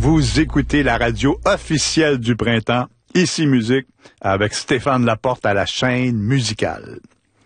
Vous écoutez la radio officielle du printemps, Ici Musique, avec Stéphane Laporte à la chaîne musicale.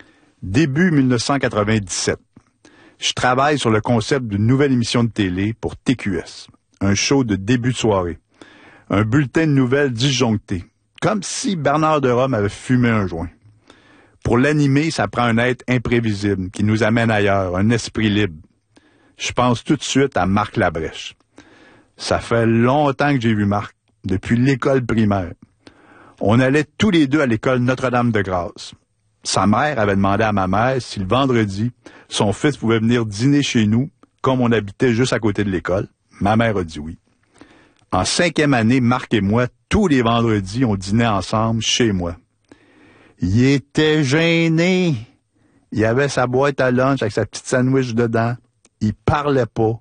Début 1997. Je travaille sur le concept d'une nouvelle émission de télé pour TQS. Un show de début de soirée. Un bulletin de nouvelles disjoncté. Comme si Bernard de Rome avait fumé un joint. Pour l'animer, ça prend un être imprévisible qui nous amène ailleurs, un esprit libre. Je pense tout de suite à Marc Labrèche. Ça fait longtemps que j'ai vu Marc, depuis l'école primaire. On allait tous les deux à l'école Notre-Dame-de-Grâce. Sa mère avait demandé à ma mère si le vendredi, son fils pouvait venir dîner chez nous, comme on habitait juste à côté de l'école. Ma mère a dit oui. En 5e année, Marc et moi, tous les vendredis, on dînait ensemble chez moi. Il était gêné. Il avait sa boîte à lunch avec sa petite sandwich dedans. Il parlait pas.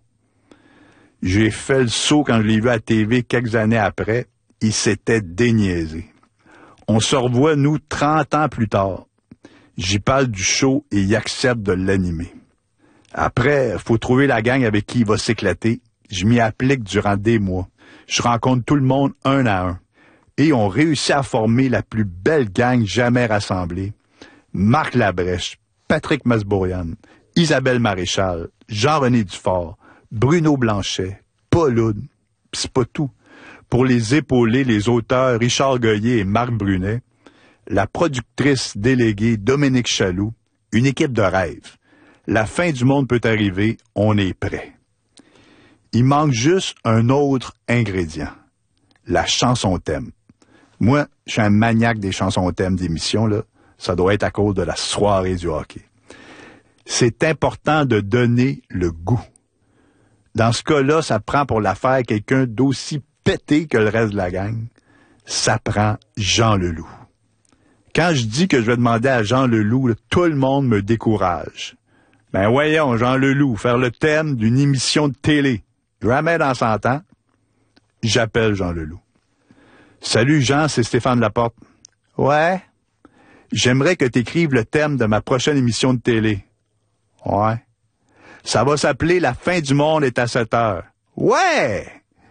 J'ai fait le saut quand je l'ai vu à la TV quelques années après. Il s'était déniaisé. On se revoit, nous, 30 ans plus tard. J'y parle du show et il accepte de l'animer. Après, faut trouver la gang avec qui il va s'éclater. Je m'y applique durant des mois. Je rencontre tout le monde un à un. Et on réussit à former la plus belle gang jamais rassemblée. Marc Labrèche, Patrick Masbourian, Isabelle Maréchal, Jean-René Dufort, Bruno Blanchet, Paul Oud. Pis c'est pas tout. Pour les épauler, les auteurs Richard Goyer et Marc Brunet, la productrice déléguée Dominique Chaloux, une équipe de rêve. La fin du monde peut arriver, on est prêt. Il manque juste un autre ingrédient, la chanson thème. Moi, je suis un maniaque des chansons thème d'émission, là. Ça doit être à cause de la soirée du hockey. C'est important de donner le goût. Dans ce cas-là, ça prend pour la faire quelqu'un d'aussi pété que le reste de la gang. Ça prend Jean Leloup. Quand je dis que je vais demander à Jean Leloup, là, tout le monde me décourage. Ben voyons, Jean Leloup, faire le thème d'une émission de télé. Jamais dans 100 ans, j'appelle Jean Leloup. Salut Jean, c'est Stéphane Laporte. Ouais. J'aimerais que tu écrives le thème de ma prochaine émission de télé. Ouais. Ça va s'appeler La fin du monde est à 7 heures. Ouais!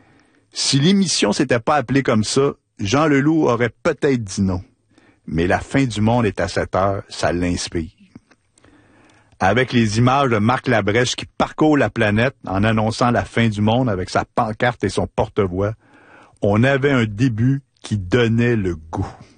Si l'émission s'était pas appelée comme ça, Jean Leloup aurait peut-être dit non. Mais La fin du monde est à 7 heures, ça l'inspire. Avec les images de Marc Labrèche qui parcourt la planète en annonçant la fin du monde avec sa pancarte et son porte-voix, on avait un début qui donnait le goût.